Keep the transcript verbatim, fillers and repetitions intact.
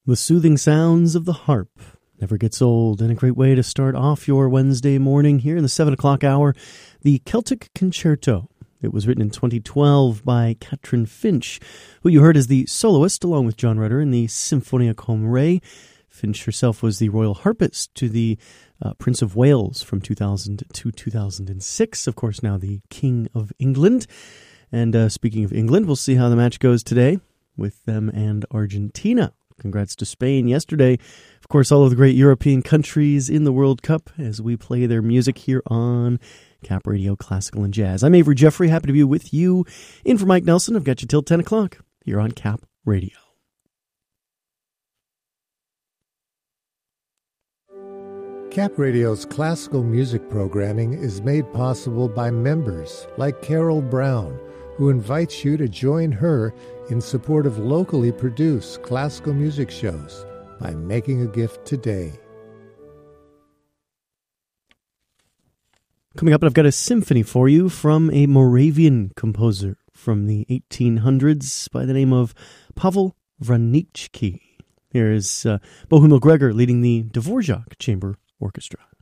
The soothing sounds of the harp never gets old, and a great way to start off your Wednesday morning here in the seven o'clock hour, the Celtic Concerto. It was written in twenty twelve by Katrin Finch, who you heard as the soloist along with John Rutter in the Symphonia Cum Re. Finch herself was the royal harpist to the uh, Prince of Wales from two thousand to two thousand six, of course now the King of England. And uh, speaking of England, we'll see how the match goes today with them and Argentina. Congrats to Spain yesterday. Of course, all of the great European countries in the World Cup as we play their music here on Cap Radio Classical and Jazz. I'm Avery Jeffrey, happy to be with you. In for Mike Nelson, I've got you till ten o'clock here on Cap Radio. Cap Radio's classical music programming is made possible by members like Carol Brown, who invites you to join her in support of locally produced classical music shows by making a gift today. Coming up, I've got a symphony for you from a Moravian composer from the eighteen hundreds by the name of Pavel Vraničky. Here is uh, Bohumil Gregor leading the Dvorak Chamber Orchestra.